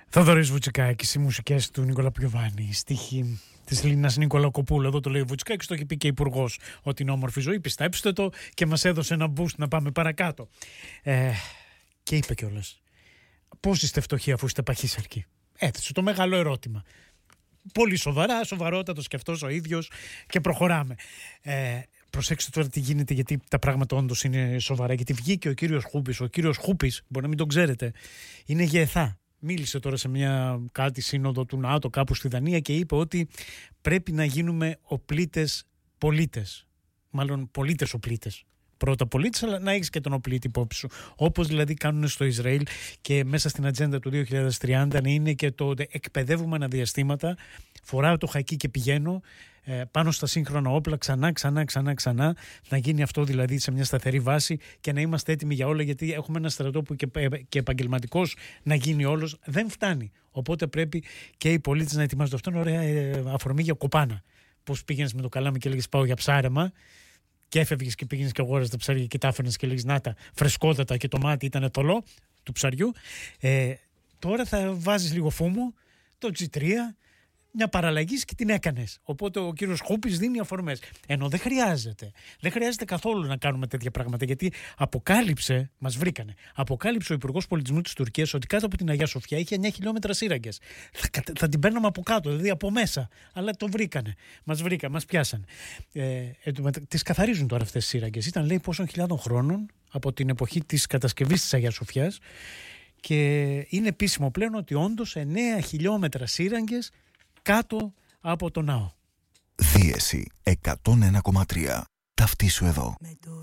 Θοδωρής Βουτσικάκης, οι μουσικές του Νικόλα Πιοβάνη, στίχη της Λίνας Νικολακοπούλου. Εδώ το λέει ο Βουτσικάκης, το έχει πει και υπουργός ότι είναι όμορφη ζωή. Πιστέψτε το, και μας έδωσε ένα boost να πάμε παρακάτω. Και είπε κιόλας, πώς είστε φτωχοί αφού είστε παχύσαρκοι? Έθεσε το μεγάλο ερώτημα. Πολύ σοβαρά, σοβαρότατο και αυτός ο ίδιος, και προχωράμε. Προσέξτε τώρα τι γίνεται, γιατί τα πράγματα όντως είναι σοβαρά. Γιατί βγήκε ο κύριος Χούπης. Ο κύριος Χούπης, μπορεί να μην τον ξέρετε, είναι γεθά. Μίλησε τώρα σε μια σύνοδο του ΝΑΤΟ κάπου στη Δανία και είπε ότι πρέπει να γίνουμε οπλίτες πολίτες. Μάλλον πολίτες οπλίτες. Πρώτα πολίτης, αλλά να έχεις και τον οπλίτη υπόψη σου. Όπως δηλαδή κάνουν στο Ισραήλ, και μέσα στην ατζέντα του 2030 να είναι και το ότι εκπαιδεύουμε αναδιαστήματα. Φοράω το χακί και πηγαίνω πάνω στα σύγχρονα όπλα ξανά. Να γίνει αυτό δηλαδή σε μια σταθερή βάση και να είμαστε έτοιμοι για όλα, γιατί έχουμε ένα στρατό που και επαγγελματικός να γίνει όλος δεν φτάνει. Οπότε πρέπει και οι πολίτες να ετοιμάζονται. Αυτό είναι ωραία αφορμή για κοπάνα. Πώς πήγαινες με το καλάμι και έλεγες πάω για ψάρεμα, και έφευγες και πήγαινες και αγόραζες τα ψάρια και τα έφερνες και λέγεις να τα φρεσκότατα και το μάτι ήταν θολό του ψαριού. Τώρα θα βάζεις λίγο φούμο, το G3, μια παραλλαγή και την έκανες. Οπότε ο κύριος Χούπης δίνει αφορμές. Ενώ δεν χρειάζεται καθόλου να κάνουμε τέτοια πράγματα, γιατί μας βρήκανε. Αποκάλυψε ο Υπουργός Πολιτισμού της Τουρκίας ότι κάτω από την Αγία Σοφιά είχε 9 χιλιόμετρα σύραγγες. Θα την παίρναμε από κάτω, δηλαδή από μέσα. Αλλά το βρήκανε. Μας πιάσανε. Τις καθαρίζουν τώρα αυτές τις σύραγγες. Ήταν, λέει, πόσων χιλιάδων χρόνων από την εποχή της κατασκευής της Αγίας Σοφιάς. Και είναι επίσημο πλέον ότι όντως 9 χιλιόμετρα σύραγγες κάτω από το ναό. Δίεση 101,3. Ταυτίσου εδώ.